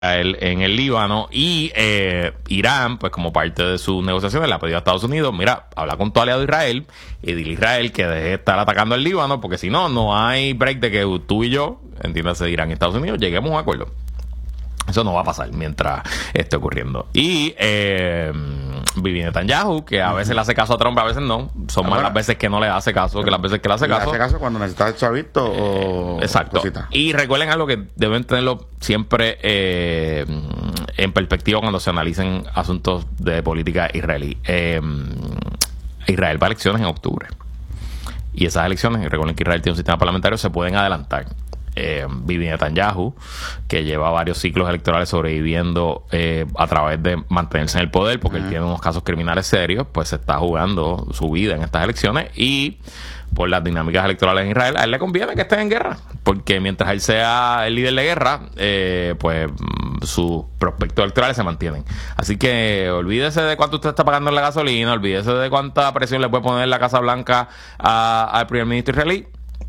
en el Líbano y Irán, pues como parte de sus negociaciones, le ha pedido a Estados Unidos, mira, habla con tu aliado Israel y dile a Israel que deje de estar atacando al Líbano, porque si no, no hay break de que tú y yo, entiéndase Irán y Estados Unidos, lleguemos a un acuerdo. Eso no va a pasar mientras esté ocurriendo. Y Bibi Netanyahu, que a veces le hace caso a Trump, a veces no. Son más las veces que no le hace caso que las veces que le hace caso. Le hace caso cuando necesita el chavito o exacto. Cosita. Y recuerden algo que deben tenerlo siempre en perspectiva cuando se analicen asuntos de política israelí. Israel va a elecciones en octubre. Y esas elecciones, recuerden que Israel tiene un sistema parlamentario, se pueden adelantar. Bibi Netanyahu, que lleva varios ciclos electorales sobreviviendo a través de mantenerse en el poder, porque él tiene unos casos criminales serios, pues se está jugando su vida en estas elecciones y por las dinámicas electorales en Israel, a él le conviene que esté en guerra, porque mientras él sea el líder de guerra, pues sus prospectos electorales se mantienen. Así que olvídese de cuánto usted está pagando en la gasolina, olvídese de cuánta presión le puede poner la Casa Blanca al primer ministro israelí.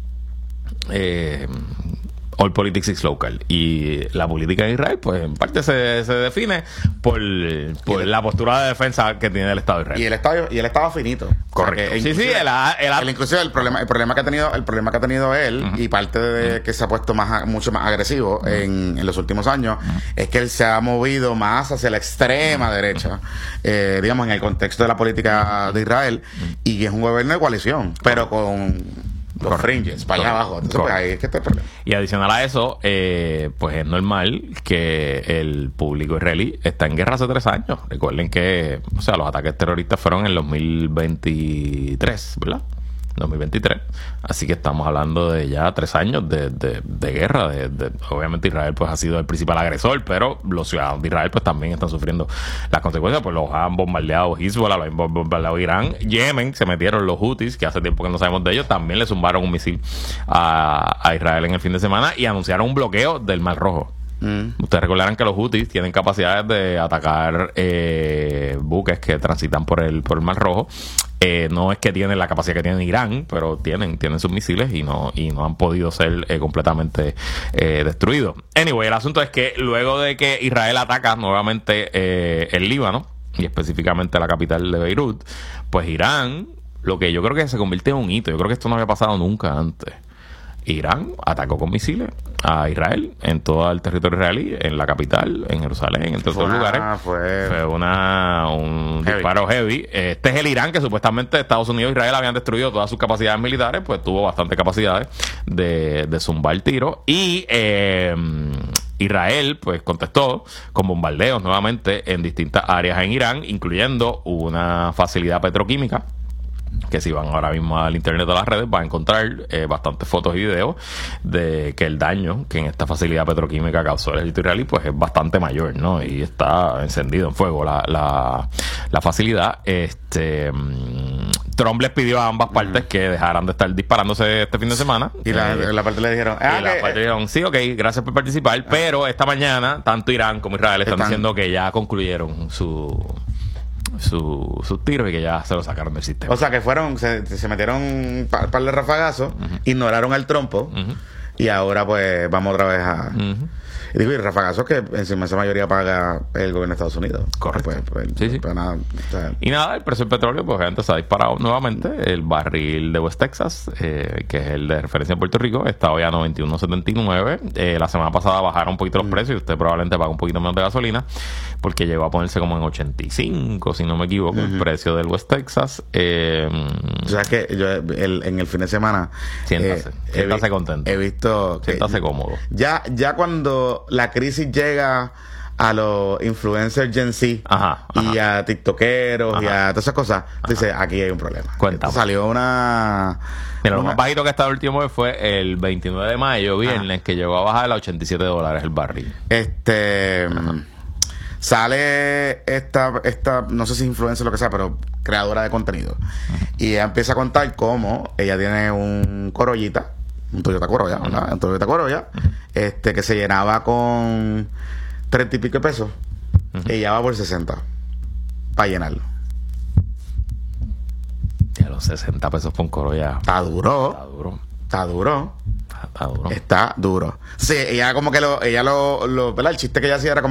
All politics is local. Y la política en Israel, pues en parte se define por la postura de defensa que tiene el Estado de Israel. Y el Estado finito. Correcto. O sea, que inclusive el problema que ha tenido él, y parte de que se ha puesto mucho más agresivo en los últimos años, es que él se ha movido más hacia la extrema derecha, digamos, en el contexto de la política de Israel, y es un gobierno de coalición, pero con los fringes para allá abajo. Entonces, pues ahí es que está el problema. Y adicional a eso, pues es normal que el público israelí está en guerra hace 3 años. Recuerden que, o sea, los ataques terroristas fueron en el 2023, ¿verdad? 2023. Así que estamos hablando de ya 3 años de guerra. Obviamente Israel pues ha sido el principal agresor, pero los ciudadanos de Israel pues también están sufriendo las consecuencias, pues los han bombardeado Hezbollah, los han bombardeado Irán. Yemen se metieron los Houthis, que hace tiempo que no sabemos de ellos, también le zumbaron un misil a Israel en el fin de semana y anunciaron un bloqueo del Mar Rojo. Ustedes recordarán que los Houthis tienen capacidades de atacar buques que transitan por el Mar Rojo. No es que tienen la capacidad que tiene Irán, pero tienen sus misiles y no han podido ser completamente destruidos. Anyway, el asunto es que luego de que Israel ataca nuevamente el Líbano, y específicamente la capital de Beirut, pues Irán, lo que yo creo que se convierte en un hito, yo creo que esto no había pasado nunca antes. Irán atacó con misiles a Israel en todo el territorio israelí, en la capital, en Jerusalén, en todos los lugares. Fue un disparo heavy. Este es el Irán que supuestamente Estados Unidos e Israel habían destruido todas sus capacidades militares, pues tuvo bastante capacidades de zumbar tiros. Y Israel pues contestó con bombardeos nuevamente en distintas áreas en Irán, incluyendo una facilidad petroquímica, que si van ahora mismo al internet de las redes van a encontrar bastantes fotos y videos de que el daño que en esta facilidad petroquímica causó el ejército israelí pues es bastante mayor, ¿no? Y está encendido en fuego la facilidad. Trump les pidió a ambas partes que dejaran de estar disparándose este fin de semana. Y la parte le dijeron, sí, ok, gracias por participar, pero esta mañana tanto Irán como Israel están diciendo que ya concluyeron sus tiros y que ya se lo sacaron del sistema. O sea que se metieron un par de rafagazos, ignoraron al trompo, y ahora pues vamos otra vez a... Y digo, y rafagazos que encima esa mayoría paga el gobierno de Estados Unidos. Correcto. Sí. Pues nada, y nada, el precio del petróleo, pues obviamente se ha disparado nuevamente. El barril de West Texas, que es el de referencia en Puerto Rico, está hoy a 91.79. La semana pasada bajaron un poquito los precios y usted probablemente paga un poquito menos de gasolina, porque llegó a ponerse como en 85, si no me equivoco, el precio del West Texas. O sea, que yo en el fin de semana... Siéntase contento. He visto... Siéntase cómodo. Ya cuando la crisis llega a los influencers Gen Z y a tiktokeros y a todas esas cosas, dice, aquí hay un problema. Cuéntame. Salió una... Mira, lo más bajito que estaba el último fue el 29 de mayo, viernes, que llegó a bajar a $87 el barril. Sale esta, no sé si es influencer o lo que sea, pero creadora de contenido. Y ella empieza a contar cómo ella tiene un Corollita, un Toyota Corolla, ¿verdad? Un Toyota Corolla, que se llenaba con 30 y pico de pesos. Y ella va por 60 para llenarlo. Ya los 60 pesos por un Corolla. Está duro. Está duro. Está duro. Sí, ella como que ¿verdad? El chiste que ella hacía era como